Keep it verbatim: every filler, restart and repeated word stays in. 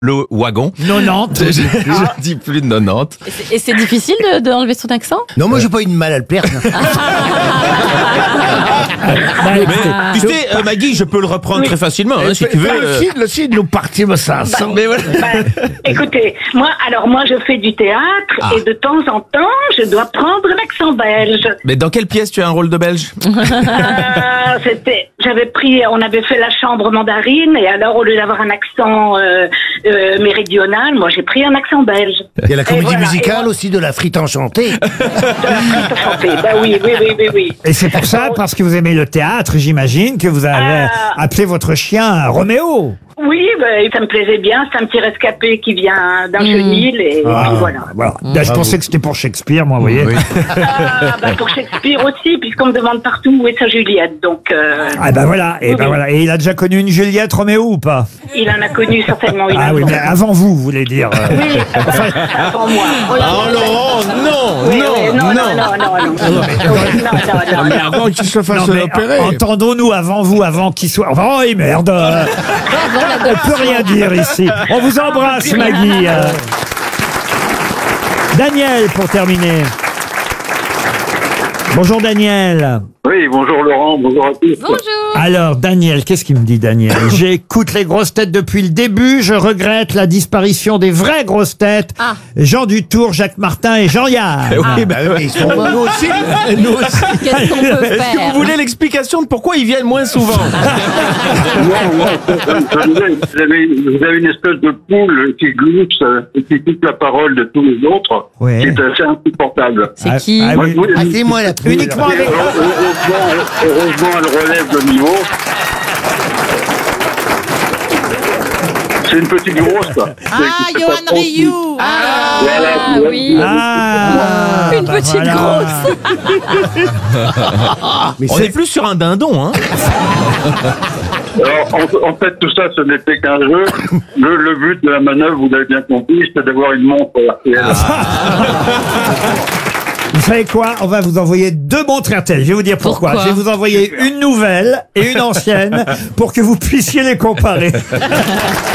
le wagon. nonante. Je, je dis plus de nonante. Et c'est- Et c'est difficile de- d'enlever son accent? Non, moi, j'ai pas eu de mal à le perdre. Bah, Mais écoutez, tu sais, euh, Maggie, je peux le reprendre très facilement, hein, si tu veux. euh. Le le site nous partir, mais ça sent. Mais voilà. Bah, écoutez, moi, alors moi, je fais du théâtre Ah. et de temps en temps, je dois prendre l'accent belge. Mais dans quelle pièce tu as un rôle de belge? Euh, c'était, j'avais pris, on avait fait la chambre mandarine et alors au lieu d'avoir un accent euh, euh, méridional, moi j'ai pris un accent belge. Il y a la comédie Et voilà, musicale et moi- aussi de la frite enchantée. De la frite enchantée. Bah oui, oui, oui, oui, oui. Et c'est pour ça, parce que vous aimez le théâtre, j'imagine, que vous avez Ah. appelé votre chien Roméo. Oui, bah, ça me plaisait bien. C'est un petit rescapé qui vient d'un chenil et, Ah, puis voilà. voilà. Là, je pensais que c'était pour Shakespeare, moi, vous voyez. Oui. Ah, bah, pour Shakespeare aussi, puisqu'on me demande partout où est sa Juliette. Donc, euh, Ah ben voilà, et Oui, ben oui. voilà. Et il a déjà connu une Juliette Roméo ou pas? il en a connu certainement une. Ah oui, mais avant vous, vous voulez dire. euh. Oui, avant moi. Oh Laurent, non, Oui, non, oui, non, non, non, non, non, non, non, non, non, non. Avant qu'il se fasse Non, mais en- entendons-nous avant vous, avant qu'il soit. Oh oui, merde. euh, On peut rien dire ici. On vous embrasse, Maggie. euh. Daniel, pour terminer. Bonjour Daniel. Oui, bonjour Laurent, bonjour à tous. Bonjour. Alors Daniel, qu'est-ce qu'il me dit Daniel? J'écoute les grosses têtes depuis le début, je regrette la disparition des vraies grosses têtes. Ah. Jean Dutour, Jacques Martin et Jean-Yann. Eh oui, bah oui. Ils sont nous aussi. Nous aussi. Qu'est-ce qu'on peut Est-ce que faire? vous voulez l'explication de pourquoi ils viennent moins souvent? Non, non, ça- ça- ça nous aide. vous, avez, vous avez une espèce de poule qui glousse euh, et qui coupe la parole de tous les autres, Ouais. qui est assez insupportable. C'est Ah, qui? ah Moi, oui. je voulais- Ah, c'est moi la poule. Uniquement Et avec. heureusement, heureusement, elle relève le niveau. C'est une petite grosse, quoi. Ah, C'est- c'est pas Johan trop- Rioux. Ah, Voilà, oui. Ah, Une bah petite voilà. grosse. Mais On c'est- est plus sur un dindon, hein. Alors, en, en fait, tout ça, ce n'était qu'un jeu. Le, le but de la manœuvre, vous l'avez bien compris, c'était d'avoir une montre R T L. Vous savez quoi? On va vous envoyer deux montres R T L. Je vais vous dire pourquoi. Pourquoi Je vais vous envoyer une nouvelle et une ancienne pour que vous puissiez les comparer.